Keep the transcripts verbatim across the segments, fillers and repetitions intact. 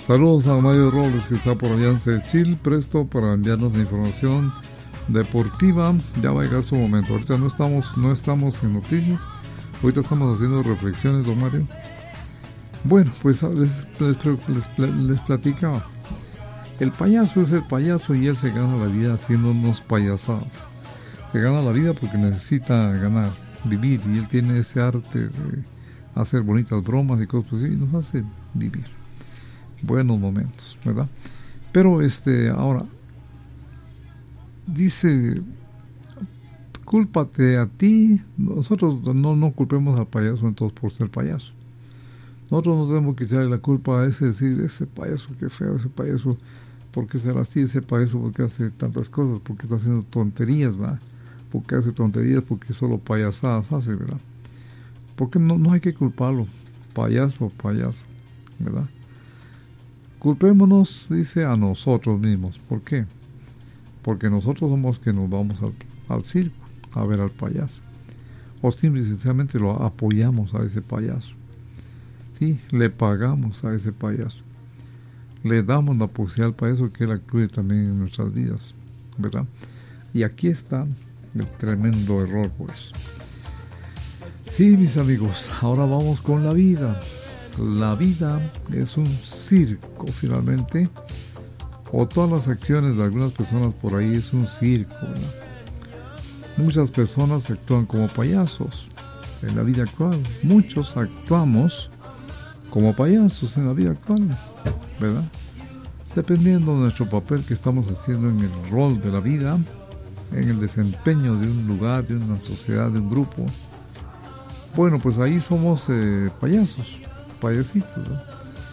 Saludos a Mario Robles, que está por allá en Sechil, presto para enviarnos la información deportiva. Ya va a llegar su momento. Ahorita no estamos, no estamos en noticias, ahorita estamos haciendo reflexiones, don Mario. Bueno, pues les, les, les, les platicaba. El payaso es el payaso y él se gana la vida haciendo unos payasadas. Se gana la vida porque necesita ganar, vivir, y él tiene ese arte de hacer bonitas bromas y cosas así, y nos hace vivir buenos momentos, ¿verdad? Pero este, ahora, dice, cúlpate a ti. Nosotros no, no culpemos al payaso entonces por ser payaso. Nosotros no tenemos que echarle la culpa a ese, decir, ese payaso, qué feo, ese payaso, ¿por qué será así? Ese payaso, ¿por qué hace tantas cosas? ¿Por qué está haciendo tonterías, verdad? ¿Por qué hace tonterías? Porque solo payasadas hace, ¿verdad? Porque no, no hay que culparlo, payaso, payaso, ¿verdad? Culpémonos, dice, a nosotros mismos. ¿Por qué? Porque nosotros somos que nos vamos al, al circo a ver al payaso. O simple y sencillamente lo apoyamos a ese payaso. Sí, le pagamos a ese payaso. Le damos la posibilidad al payaso que él actúe también en nuestras vidas, ¿verdad? Y aquí está el tremendo error, pues. Sí, mis amigos, ahora vamos con la vida. La vida es un circo, finalmente. O todas las acciones de algunas personas por ahí es un circo, ¿verdad? Muchas personas actúan como payasos en la vida actual. Muchos actuamos como payasos en la vida actual, ¿verdad? Dependiendo de nuestro papel que estamos haciendo en el rol de la vida, en el desempeño de un lugar, de una sociedad, de un grupo. Bueno, pues ahí somos eh, payasos, payasitos, ¿no?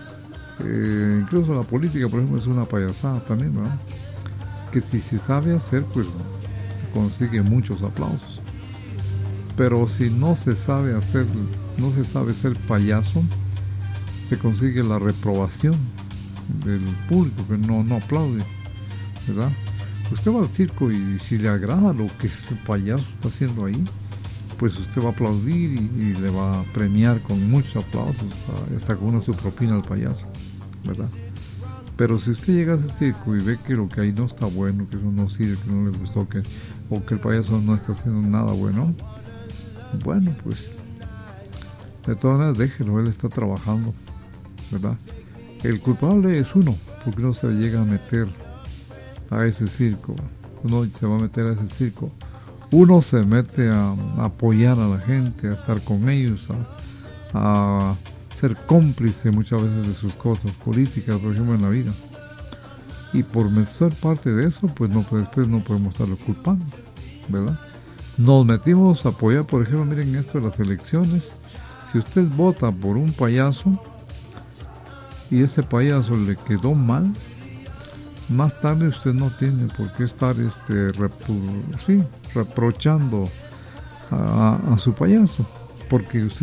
Eh, incluso la política, por ejemplo, es una payasada también, ¿verdad? Que si se sabe hacer, pues se consigue muchos aplausos. Pero si no se sabe hacer, no se sabe ser payaso, se consigue la reprobación del público que no, no aplaude, ¿verdad? Usted va al circo y si le agrada lo que el payaso está haciendo ahí, pues usted va a aplaudir y, y le va a premiar con muchos aplausos, hasta con una su propina al payaso, ¿verdad? Pero si usted llega a ese circo y ve que lo que hay no está bueno, que eso no sirve, que no le gustó, que, o que el payaso no está haciendo nada bueno, bueno, pues de todas maneras déjelo, él está trabajando, ¿verdad? El culpable es uno, porque no se llega a meter a ese circo, uno se va a meter a ese circo, uno se mete a, a apoyar a la gente, a estar con ellos, a, a ser cómplice muchas veces de sus cosas políticas, por ejemplo, en la vida, y por ser parte de eso, pues no, pues después no podemos estarlo culpando, ¿verdad? Nos metimos a apoyar, por ejemplo, miren esto de las elecciones. Si usted vota por un payaso y ese payaso le quedó mal, más tarde usted no tiene por qué estar este, repro, sí, reprochando a, a su payaso, porque usted